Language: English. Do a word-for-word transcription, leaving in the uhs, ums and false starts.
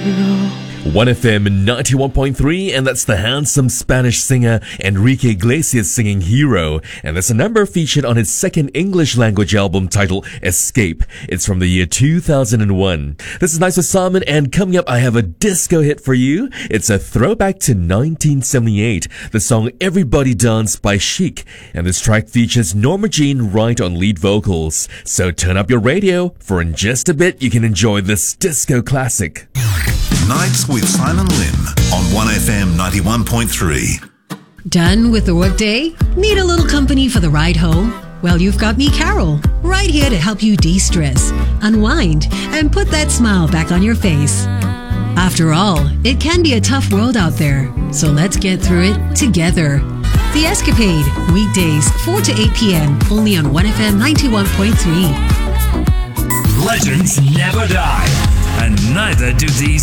one F M ninety-one point three, and that's the handsome Spanish singer Enrique Iglesias singing Hero. And that's a number featured on his second English language album titled Escape. It's from the year two thousand one. This is Nice with Simon, and coming up I have a disco hit for you. It's a throwback to nineteen seventy-eight, the song Everybody Dance by Chic. And this track features Norma Jean Wright on lead vocals. So turn up your radio, for in just a bit you can enjoy this disco classic. Nights with Simon Lim on one F M ninety-one point three. Done with the workday? Need a little company for the ride home? Well, you've got me, Carol, right here to help you de-stress, unwind, and put that smile back on your face. After all, it can be a tough world out there, so let's get through it together. The Escapade, weekdays four to eight p.m. only on one F M ninety-one point three. Legends never die, and neither do these